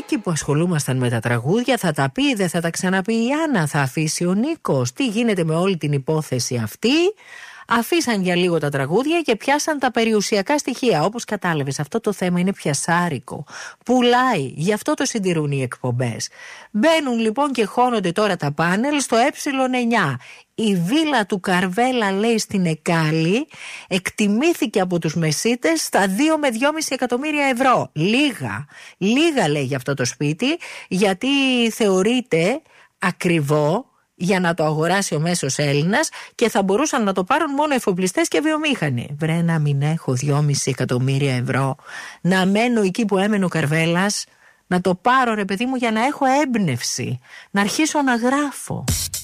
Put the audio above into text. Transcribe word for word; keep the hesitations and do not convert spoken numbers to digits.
Εκεί που ασχολούμασταν με τα τραγούδια, θα τα πει, δεν θα τα ξαναπεί η Άννα, θα αφήσει ο Νίκος, τι γίνεται με όλη την υπόθεση αυτή. Αφήσαν για λίγο τα τραγούδια και πιάσαν τα περιουσιακά στοιχεία. Όπως κατάλαβες, αυτό το θέμα είναι πιασάρικο. Πουλάει, γι' αυτό το συντηρούν οι εκπομπές. Μπαίνουν λοιπόν και χώνονται τώρα τα πάνελ στο ε εννιά. Η βίλα του Καρβέλα, λέει, στην Εκάλη εκτιμήθηκε από τους μεσίτες στα δύο με δυόμισι εκατομμύρια ευρώ. Λίγα, λίγα λέει για αυτό το σπίτι, γιατί θεωρείται ακριβό για να το αγοράσει ο μέσος Έλληνας και θα μπορούσαν να το πάρουν μόνο εφοπλιστές και βιομήχανοι. Βρε, να μην έχω δυόμισι εκατομμύρια ευρώ, να μένω εκεί που έμενε ο Καρβέλας, να το πάρω, ρε παιδί μου, για να έχω έμπνευση, να αρχίσω να γράφω.